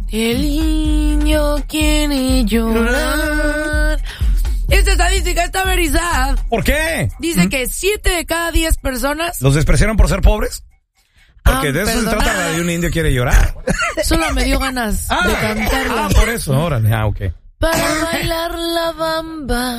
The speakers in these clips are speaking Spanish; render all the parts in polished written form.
El niño quiere llorar. Esta estadística está verizada. ¿Por qué? Dice que 7 de cada 10 personas... ¿Los despreciaron por ser pobres? Porque de eso se trata la de un indio quiere llorar. Solo me dio ganas de cantarla. Por eso, órale. Ok. Para bailar la bamba.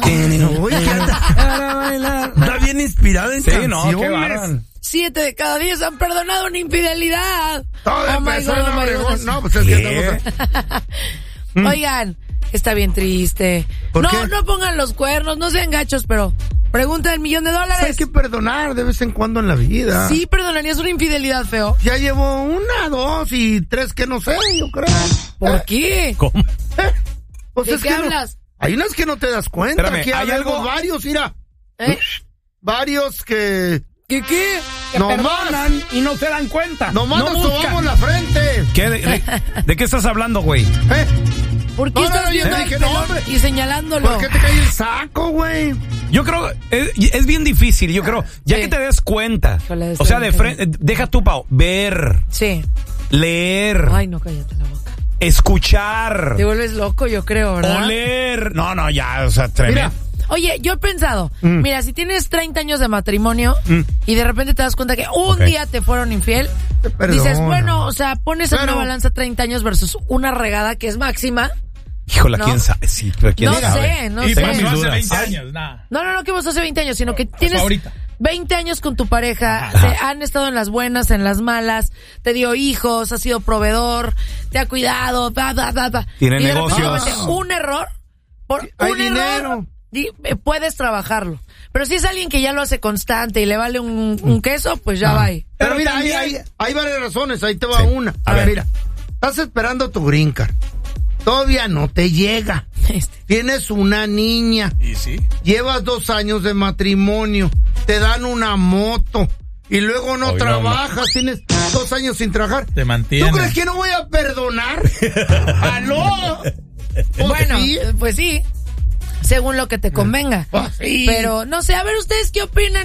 Para bailar. Está bien inspirado en canciones. No, qué bárbaro. 7 de cada 10 han perdonado una infidelidad. Todo empezó en Obregón. No, pues es que estamos... Oigan, está bien triste. ¿Por qué? No pongan los cuernos, no sean gachos, pero pregunta $1 millón. Hay que perdonar de vez en cuando en la vida. Sí, perdonarías una infidelidad, feo. Ya llevo 1, 2 y 3 que no sé, yo creo. ¿Por qué? ¿Cómo? Pues ¿De es qué que hablas? Hay unas que no te das cuenta. Espérame, Aquí ¿hay algo? varios, mira. Varios que... ¿Qué? Que perdonan y no se dan cuenta. Nomás nos sobamos la frente. ¿Qué? ¿De qué estás hablando, güey? ¿Por qué estás viendo al pelón y señalándolo? ¿Por qué te cae el saco, güey? Yo creo, es bien difícil, yo creo, ya que te des cuenta. Híjole, O sea, de frente, deja tú, Pau, ver, Sí. leer, Ay, no, cállate la boca. escuchar, Te vuelves loco, yo creo, ¿verdad? oler. No, ya, o sea, tremendo. Mira. Oye, yo he pensado, mira, si tienes 30 años de matrimonio y de repente te das cuenta que un día te fueron infiel, dices, bueno, o sea, pones en una balanza 30 años versus una regada que es máxima. Híjole, ¿no? ¿quién sabe? Sí, pero ¿quién sabe? No Y sé. pasó hace dudas. 20 años, nada. No, que vos hace 20 años, sino que tienes ahorita. 20 años con tu pareja, se han estado en las buenas, en las malas, te dio hijos, has sido proveedor, te ha cuidado, Tiene y de negocios. repente, un error, Hay un dinero. error, puedes trabajarlo. Pero si es alguien que ya lo hace constante y le vale un queso, pues ya va. Pero mira, hay varias razones, ahí te va una. A ver. Mira, estás esperando tu green card. Todavía no te llega. Tienes una niña. ¿Y sí? Llevas 2 años de matrimonio. Te dan una moto. Y luego no trabajas. Tienes 2 años sin trabajar. Te mantiene. ¿Tú crees que no voy a perdonar? ¡Aló! Bueno, pues sí. Según lo que te convenga. Sí. Pero, no sé, a ver, ¿ustedes qué opinan?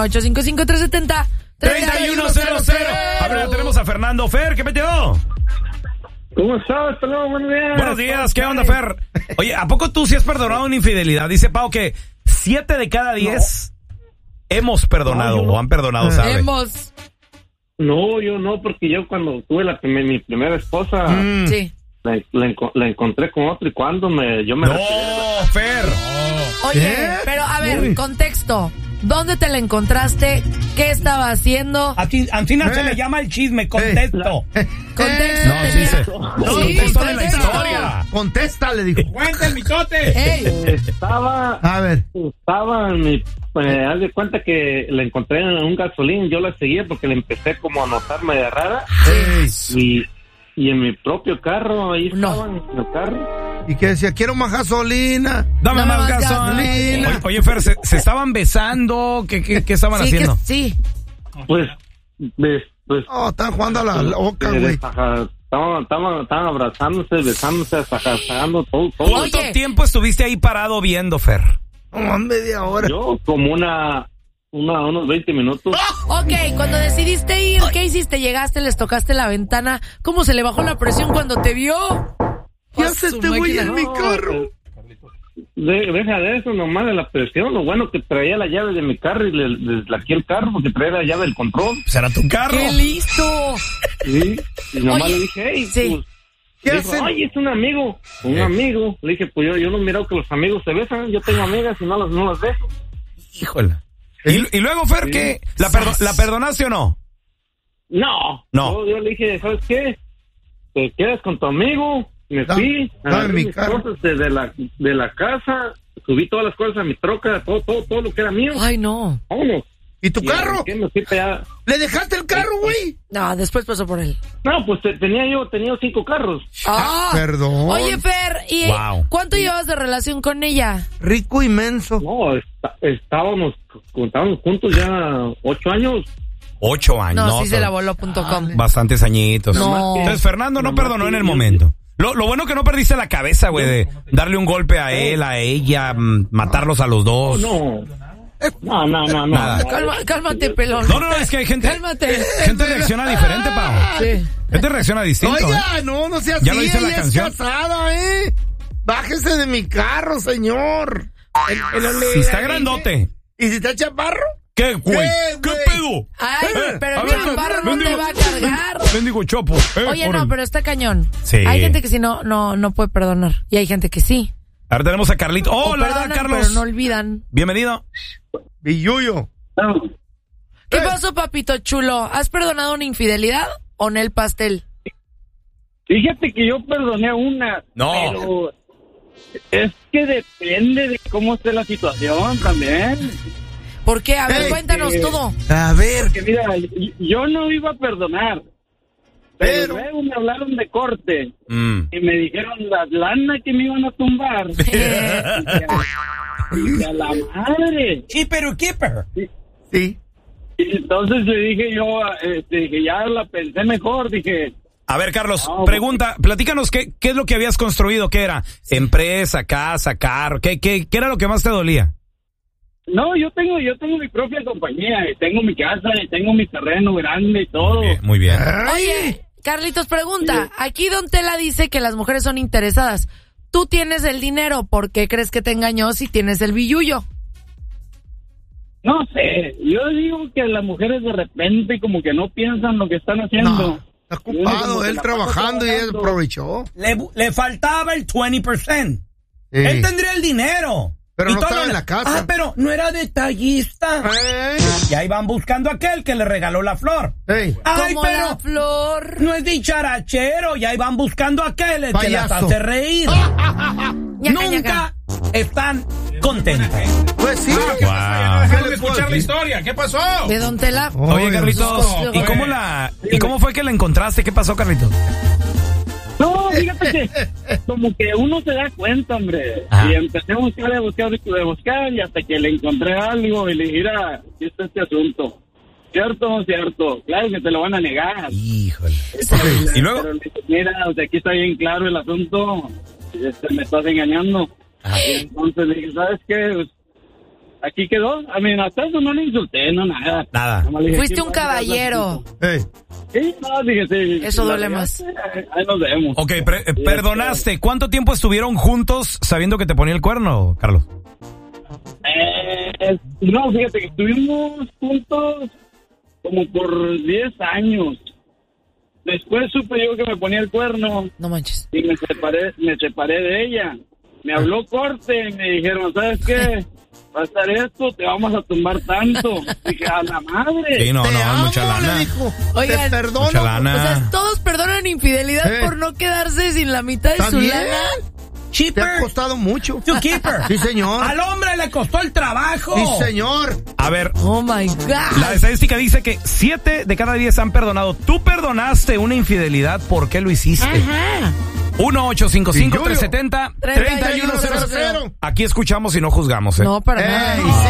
1-855-370-3100. A ver, tenemos a Fernando. Fer, ¿qué metió? ¿Cómo estás, Pelón? Buenos días. Buenos días, ¿qué onda, Fer? Oye, ¿a poco tú sí has perdonado una infidelidad? Dice Pau que 7 de cada 10 hemos perdonado o han perdonado, ¿sabes? No, yo no, porque yo cuando tuve mi primera esposa, Sí. la encontré con otro y cuando yo me... No, Fer. Oye, pero a ver, contexto. ¿Dónde te la encontraste? ¿Qué estaba haciendo? A Antina se le llama el chisme, contexto. Contexto. No, sí, tenía. contexto de la historia. Contesta, le dijo. ¡Cuenta el mitote! Ey, Estaba en mi... haz de cuenta que la encontré en un gasolín, yo la seguía porque le empecé como a notarme de rara. Y en mi propio carro, ahí estaban en el carro. Y que decía, quiero más gasolina. Dame más gasolina. Oye, Fer, ¿se estaban besando? ¿Qué estaban haciendo? Sí. Pues Oh, están jugando a la loca, güey. Estaban abrazándose, besándose, sacando todo. ¿Cuánto tiempo estuviste ahí parado viendo, Fer? Como media hora. Yo como unos 20 minutos. Ok, cuando decidiste ir, ¿qué hiciste? ¿Llegaste, les tocaste la ventana? ¿Cómo se le bajó la presión cuando te vio? ¿Qué hace este güey en mi carro? Deja de eso, nomás de la presión. Lo bueno que traía la llave de mi carro y le laqué el carro porque traía la llave del control. ¿Será tu carro? ¡Qué listo! Sí, y nomás Oye, le dije, hey, sí. pues, ¿Qué dijo, hacen? ay, es un amigo. Un amigo. Le dije, pues yo no he mirado que los amigos se besan. Yo tengo amigas y no las beso. Híjole. ¿Y luego, Fer, qué? ¿La perdonaste o no? No. Yo le dije, ¿sabes qué? Te quedas con tu amigo. Me fui, agarré mis cosas de la casa, subí todas las cosas a mi troca, todo lo que era mío. Ay, no. Vámonos. ¿Y tu carro? ¿Le dejaste el carro, güey? No, después pasó por él. No, pues tenía 5 carros. Perdón. Oye, Fer, ¿y cuánto llevas de relación con ella? Rico inmenso. No, estábamos juntos ya 8 años. 8 años. No, sí se la voló.com. Bastantes añitos. No. Entonces, Fernando no perdonó en el momento. Lo bueno que no perdiste la cabeza, güey, de darle un golpe a él, a ella, matarlos a los dos. No. No. Nada. Cálmate, pelón. No, es que hay gente. Cálmate. Gente reacciona diferente, Pau. Sí. Gente reacciona distinto. Oiga, no sea así. Ya lo dice la ella canción. Es casada, Bájese de mi carro, señor. Si está grandote. ¿Y si está chaparro? ¿Qué, güey? ¿Qué pedo? Ay, pero el chaparro no te va a cargar. Bendigo chopo. Oye, no, pero está cañón. Sí. Hay gente que sí no puede perdonar. Y hay gente que sí. Ahora tenemos a Carlito. Hola, perdonan, Carlos. pero no olvidan. Bienvenido. Billuyo. ¿Qué pasó, papito chulo? ¿Has perdonado una infidelidad o en el pastel? Fíjate que yo perdoné una. No. Pero es que depende de cómo esté la situación también. ¿Por qué? A ver, cuéntanos todo. A ver. Que mira, yo no iba a perdonar. Pero luego me hablaron de corte. Y me dijeron la lana que me iban a tumbar. Y a la madre. Keeper. Sí. Y entonces le dije yo, dije, ya la pensé mejor, dije... A ver, Carlos, pregunta, platícanos qué es lo que habías construido, ¿qué era? Empresa, casa, carro, ¿qué era lo que más te dolía? No, yo tengo mi propia compañía, y tengo mi casa, y tengo mi terreno grande y todo. Muy bien. Oye, Carlitos, pregunta, aquí Don Tela dice que las mujeres son interesadas. Tú tienes el dinero, ¿por qué crees que te engañó si tienes el billullo? No sé, yo digo que las mujeres de repente como que no piensan lo que están haciendo. No, está ocupado, él trabajando y él aprovechó. Le faltaba el 20%. Sí. Él tendría el dinero. Pero Y no todo estaba en la casa. Ah, pero no era detallista. Y ahí van buscando a aquel que le regaló la flor. Ey. Ay, Como pero la flor. no es dicharachero. Y ahí van buscando a aquel el que las Payaso. hace reír. Nunca están contentas. Pues sí. Déjame escuchar la historia. ¿Qué pasó? ¿De Don Tela? Oye, Carlitos, ¿y cómo fue que la encontraste? ¿Qué pasó, Carlitos? No, fíjate que como que uno se da cuenta, hombre. Ajá. Y empecé a buscar y hasta que le encontré algo y le dije, mira, aquí está este asunto. ¿Cierto o no cierto? Claro que te lo van a negar. Híjole. ¿Y luego? Pero le dije, mira, o sea, aquí está bien claro el asunto. Me estás engañando. Y entonces le dije, ¿sabes qué? Pues, aquí quedó. A mí, hasta eso no le insulté, no nada. Nada. Nomás le dije, Fuiste "¿Quién un va a hacer caballero. Ey. Sí, no, dije, sí. Eso La duele regaste, más. Ahí nos vemos. Ok, perdonaste. ¿Cuánto tiempo estuvieron juntos sabiendo que te ponía el cuerno, Carlos? No, fíjate que estuvimos juntos como por 10 años. Después supe yo que me ponía el cuerno No manches. y me separé de ella. Me habló corte y me dijeron, ¿sabes qué? Va a estar esto, te vamos a tumbar tanto. Dije, a la madre. Sí, no, Te amo, mucha lana. le dijo. Oigan, te perdono. Mucha lana. O sea, todos perdonan infidelidad por no quedarse sin la mitad de su ¿También? lana. Te Cheaper ha costado mucho. to keeper. Sí, señor. Al hombre le costó el trabajo. Sí, señor. A ver, Oh my God. la estadística dice que 7 de cada 10 han perdonado. ¿Tú perdonaste una infidelidad? ¿Por qué lo hiciste? Ajá. 1-855-370-3100. Aquí escuchamos y no juzgamos, ¿eh? No, para nada. Ey,